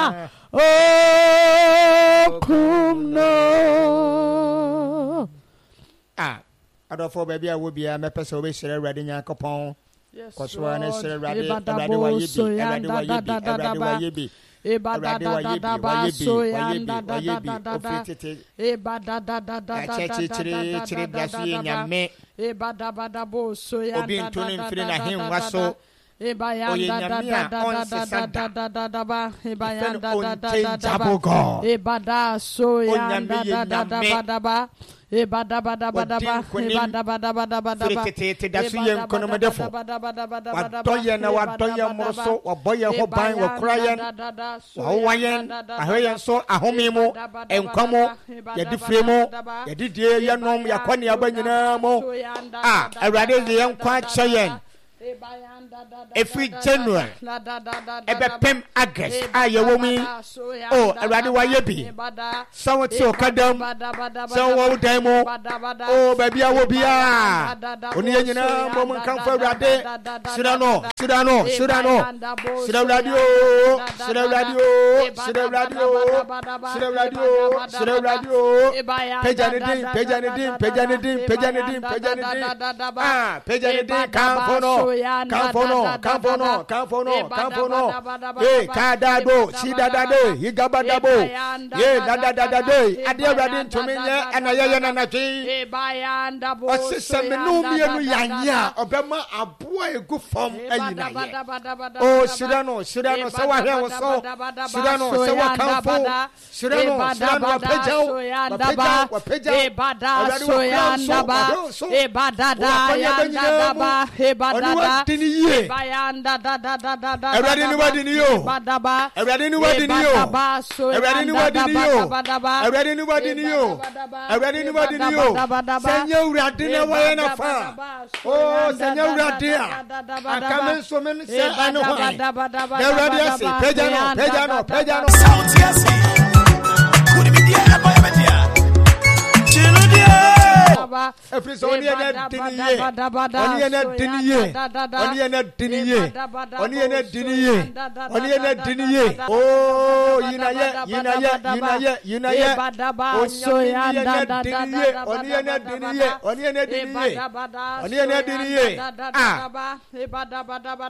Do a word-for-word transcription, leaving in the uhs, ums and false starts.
ba oh kumno ah adofo baby a wo bia me pese we shere Awurade Nyankopɔn koswa na shere Awurade Awurade wa yebi Awurade wa yebi Awurade wa yebi Eba da da da da ba so ya da da da da da da. Eba da da da da da da da da da. Eba da ba da bo so ya da da da da da. Eba ya da da da da da da da da da ba. Eba ya da da da da da ba. Eba da so ya da da da da da ba. Eba da ba da ba da ba. Eba da ba da ba da ba da ba. Tete da su yen kono medefo. Wa doye na wa doye moroso wa boye ho ban wa krayen. Wa wayen ahoyen so ahomi mu enkwamo ye di fremo ye di die ye nom ya kwani abanyina mo. Ah Awurade de yen kwa cheyen. Every January, every Pem August, I womi. Oh, Awurade wa yebi. So it's your kadam. So wo demo. Oh, baby, I will be ah. Oni nyina moment come for Awurade. Sirano, Sirano, Sirano. Sira radio, Sira radio, Sira radio, Sira radio, Sira radio. Pejanidin, Pejanidin, Pejanidin, Pejanidin, Pejanidin. Ah, Pejanidin, come for no. Kamfono, kamfono, kamfono, kamfono. Eh, kadado, sidadade, higabadabo. Eh, dadadadade. Ade Awurade ntumi nye anaye na nachi. Osise menu mienu yanya, obema aboa egu fom ayina ye. Oh, sidano, sidano, se wa hwe wo so. Sidano, se wa kamfo. Sidano, sidano wa pejao. Wa pejao, wa pejao. E bada so yandaba. E badada yandaba. E badada. Diniye bayanda da da da da da Awurade ni wadi ni yo badaba Awurade ni wadi ni yo Awurade ni wadi ni yo Awurade ni wadi ni yo Awurade ni wadi ni yo Senya Awurade na wa na fa oh Senya Awurade a akame so men se anu hwan Awurade ase pejano pejano pejano sauti ase kuni media na boya media chinu dia Every Oni ene diniye Oni ene diniye Oni ene diniye Oni ene diniye Oni ene diniye oh yina ye yina ye yina ye yina ye Oni ene diniye Oni ene diniye Oni ene diniye Oni ene diniye ah